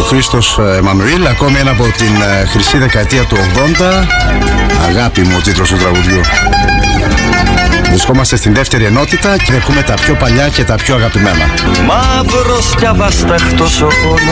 Χρήστος Εμμανουήλ. Ακόμη ένα από την χρυσή δεκαετία του 80. Αγάπη μου, ο τίτλος του τραγουδιού. Βρισκόμαστε στην δεύτερη ενότητα και ακούμε τα πιο παλιά και τα πιο αγαπημένα. Μαύρος και αβάσταχτος ο